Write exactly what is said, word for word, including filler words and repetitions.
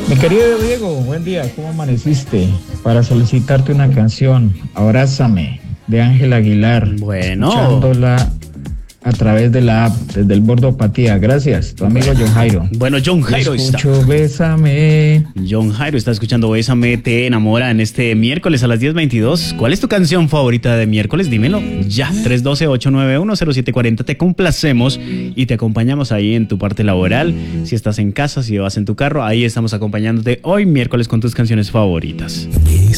Mi querido Diego, buen día, ¿cómo amaneciste? Para solicitarte una canción, Abrázame, de Ángel Aguilar. Bueno. Escuchándola a través de la app, desde el Bordopatía. Gracias, tu amigo John Jairo. Bueno, John Jairo está. Escucho Bésame. John Jairo está escuchando Bésame, te enamora en este miércoles a las diez veintidós. ¿Cuál es tu canción favorita de miércoles? Dímelo ya. tres uno dos, ocho nueve uno, cero siete cuatro cero. Te complacemos y te acompañamos ahí en tu parte laboral. Si estás en casa, si vas en tu carro, ahí estamos acompañándote hoy miércoles con tus canciones favoritas.